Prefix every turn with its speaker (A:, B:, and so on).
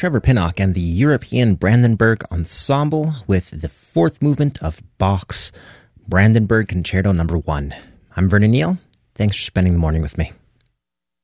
A: Trevor Pinnock and the European Brandenburg Ensemble with the fourth movement of Bach's Brandenburg Concerto No. 1. I'm Vernon Neal. Thanks for spending the morning with me.